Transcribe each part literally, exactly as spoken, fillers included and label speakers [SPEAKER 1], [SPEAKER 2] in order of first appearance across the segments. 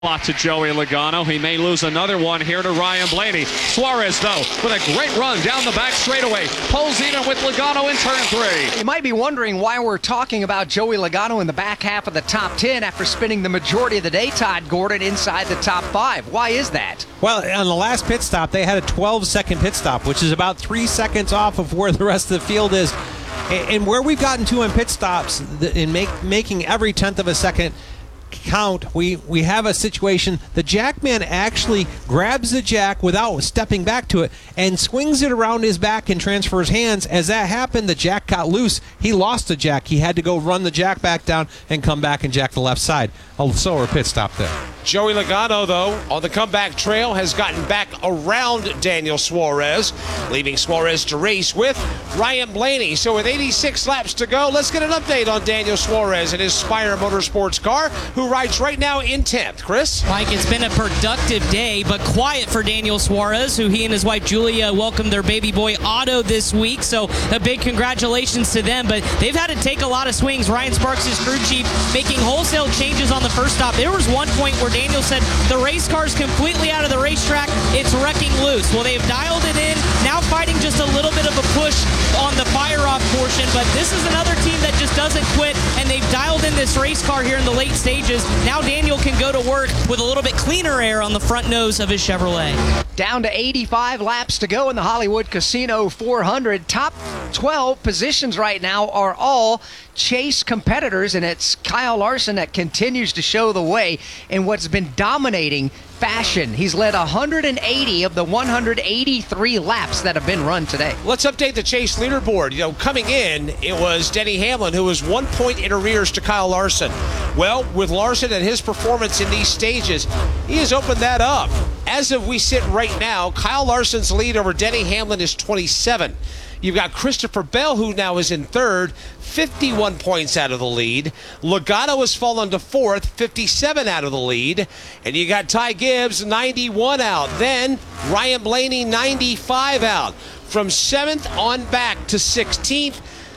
[SPEAKER 1] Lot to Joey Logano. He may lose another one here to Ryan Blaney. Suarez, though, with a great run down the back straightaway. Pulls even with Logano in turn three.
[SPEAKER 2] You might be wondering why we're talking about Joey Logano in the back half of the top ten after spending the majority of the day, Todd Gordon, inside the top five. Why is that?
[SPEAKER 3] Well, on the last pit stop, they had a twelve-second pit stop, which is about three seconds off of where the rest of the field is. And where we've gotten to in pit stops, in make, making every tenth of a second count, we we have a situation. The jackman actually grabs the jack without stepping back to it and swings it around his back and transfers hands. As that happened, the jack got loose. He lost the jack. He had to go run the jack back down and come back and jack the left side. A slower pit stop there.
[SPEAKER 4] Joey Logano, though, on the comeback trail, has gotten back around Daniel Suarez, leaving Suarez to race with Ryan Blaney. So with eighty-six laps to go, let's get an update on Daniel Suarez and his Spire Motorsports car, who rides right now in tenth. Chris?
[SPEAKER 5] Mike, it's been a productive day, but quiet for Daniel Suarez, who he and his wife Julia welcomed their baby boy Otto this week. So a big congratulations to them, but they've had to take a lot of swings. Ryan Sparks' crew chief making wholesale changes on the first stop. There was one point where Daniel said the race car's completely out of the racetrack. It's wrecking loose. Well, they've dialed it in, now fighting just a little bit of a push on the fire-off portion, but this is another team that just doesn't quit, and they've dialed in this race car here in the late stages. Now Daniel can go to work with a little bit cleaner air on the front nose of his Chevrolet.
[SPEAKER 2] Down to eighty-five laps to go in the Hollywood Casino four hundred. Top twelve positions right now are all Chase competitors, and it's Kyle Larson that continues to show the way in what's been dominating fashion. He's led one hundred eighty of the one hundred eighty-three laps that have been run today.
[SPEAKER 4] Let's update the Chase leaderboard. You know, coming in, it was Denny Hamlin, who was one point in arrears to Kyle Larson. Well, with Larson and his performance in these stages, he has opened that up. As of we sit right now, Kyle Larson's lead over Denny Hamlin is twenty-seven. You've got Christopher Bell, who now is in third, fifty-one points out of the lead. Logano has fallen to fourth, fifty-seven out of the lead. And you got Ty Gibbs, ninety-one out. Then Ryan Blaney, ninety-five out. From seventh on back to sixteenth,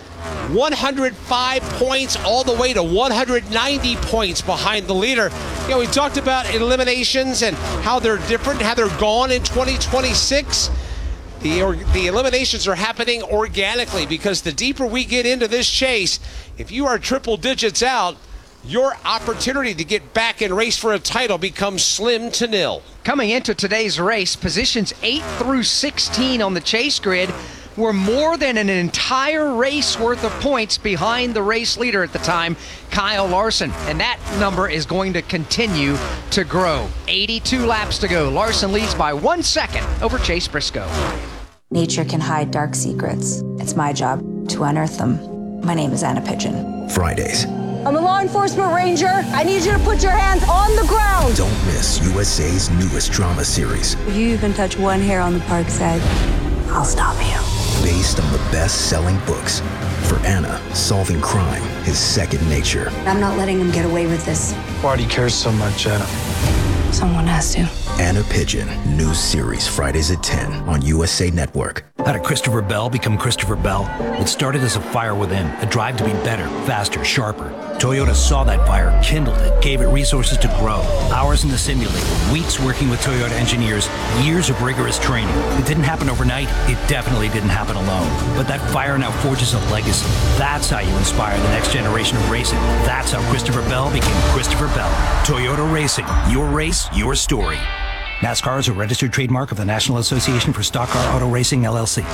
[SPEAKER 4] one hundred five points all the way to one hundred ninety points behind the leader. You know, we talked about eliminations and how they're different, how they're gone in twenty twenty-six. The, or, the eliminations are happening organically, because the deeper we get into this chase, if you are triple digits out, your opportunity to get back and race for a title becomes slim to nil.
[SPEAKER 2] Coming into today's race, positions eight through sixteen on the chase grid were more than an entire race worth of points behind the race leader at the time, Kyle Larson. And that number is going to continue to grow. eighty-two laps to go. Larson leads by one second over Chase Briscoe.
[SPEAKER 6] Nature can hide dark secrets. It's my job to unearth them. My name is Anna Pigeon.
[SPEAKER 7] Fridays.
[SPEAKER 8] I'm a law enforcement ranger. I need you to put your hands on the ground.
[SPEAKER 7] Don't miss U S A's newest drama series.
[SPEAKER 6] If you even touch one hair on the park's head, I'll stop you.
[SPEAKER 7] Based on the best-selling books. For Anna, solving crime is second nature.
[SPEAKER 6] I'm not letting him get away with this.
[SPEAKER 9] Why do you care so much, Anna?
[SPEAKER 6] Someone has to.
[SPEAKER 7] Anna Pigeon, new series Fridays at ten on U S A Network.
[SPEAKER 10] How did Christopher Bell become Christopher Bell? It started as a fire within, a drive to be better, faster, sharper. Toyota saw that fire, kindled it, gave it resources to grow. Hours in the simulator, weeks working with Toyota engineers, years of rigorous training. It didn't happen overnight. It definitely didn't happen alone. But that fire now forges a legacy. That's how you inspire the next generation of racing. That's how Christopher Bell became Christopher Bell. Toyota Racing. Your race, your story. NASCAR is a registered trademark of the National Association for Stock Car Auto Racing, L L C.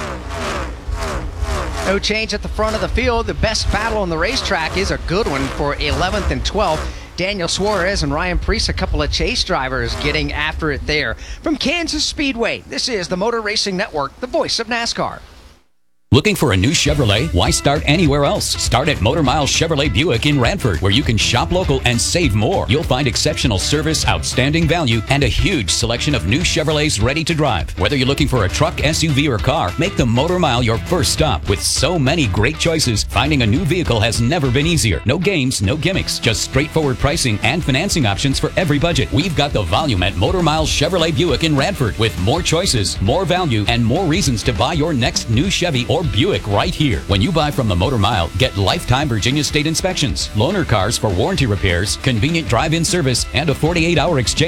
[SPEAKER 2] No change at the front of the field. The best battle on the racetrack is a good one for eleventh and twelfth. Daniel Suarez and Ryan Preece, a couple of chase drivers getting after it there. From Kansas Speedway, this is the Motor Racing Network, the voice of NASCAR.
[SPEAKER 11] Looking for a new Chevrolet? Why start anywhere else? Start at Motor Miles Chevrolet Buick in Radford, where you can shop local and save more. You'll find exceptional service, outstanding value, and a huge selection of new Chevrolets ready to drive. Whether you're looking for a truck, S U V, or car, make the Motor Mile your first stop. With so many great choices, finding a new vehicle has never been easier. No games, no gimmicks, just straightforward pricing and financing options for every budget. We've got the volume at Motor Miles Chevrolet Buick in Radford, with more choices, more value, and more reasons to buy your next new Chevy or your Buick right here. When you buy from the Motor Mile, get lifetime Virginia State inspections, loaner cars for warranty repairs, convenient drive-in service, and a forty-eight hour exchange.